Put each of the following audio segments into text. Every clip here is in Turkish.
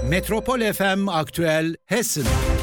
Metropol FM Aktüel Hessen.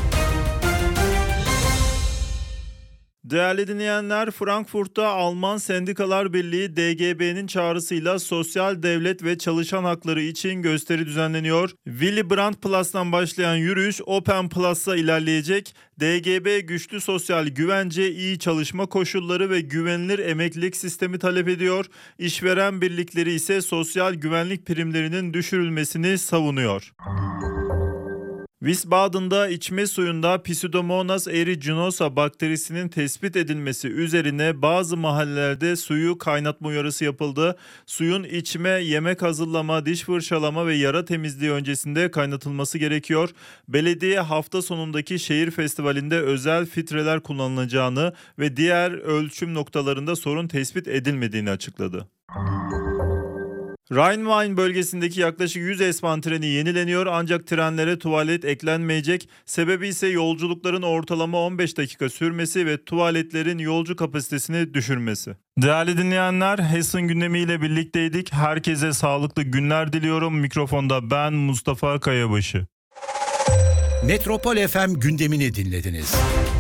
Değerli dinleyenler, Frankfurt'ta Alman Sendikalar Birliği DGB'nin çağrısıyla sosyal devlet ve çalışan hakları için gösteri düzenleniyor. Willy Brandt Plus'tan başlayan yürüyüş Open Plus'a ilerleyecek. DGB güçlü sosyal güvence, iyi çalışma koşulları ve güvenilir emeklilik sistemi talep ediyor. İşveren birlikleri ise sosyal güvenlik primlerinin düşürülmesini savunuyor. Wiesbaden'da içme suyunda Pseudomonas aeruginosa bakterisinin tespit edilmesi üzerine bazı mahallelerde suyu kaynatma uyarısı yapıldı. Suyun içme, yemek hazırlama, diş fırçalama ve yara temizliği öncesinde kaynatılması gerekiyor. Belediye hafta sonundaki şehir festivalinde özel filtreler kullanılacağını ve diğer ölçüm noktalarında sorun tespit edilmediğini açıkladı. Rhein-Main bölgesindeki yaklaşık 100 S-Bahn treni yenileniyor ancak trenlere tuvalet eklenmeyecek. Sebebi ise yolculukların ortalama 15 dakika sürmesi ve tuvaletlerin yolcu kapasitesini düşürmesi. Değerli dinleyenler, Hessen gündemiyle birlikteydik. Herkese sağlıklı günler diliyorum. Mikrofonda ben Mustafa Kayabaşı. Metropol FM gündemini dinlediniz.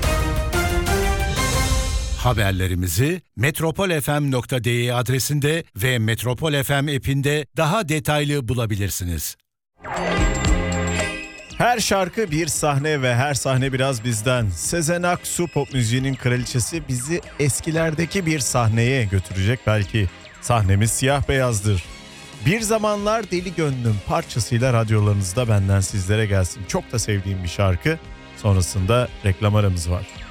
Haberlerimizi metropolfm.de adresinde ve Metropol FM app'inde daha detaylı bulabilirsiniz. Her şarkı bir sahne ve her sahne biraz bizden. Sezen Aksu pop müziğinin kraliçesi bizi eskilerdeki bir sahneye götürecek belki. Sahnemiz siyah beyazdır. Bir Zamanlar Deli Gönlüm parçasıyla radyolarınızda benden sizlere gelsin. Çok da sevdiğim bir şarkı. Sonrasında reklam aramız var.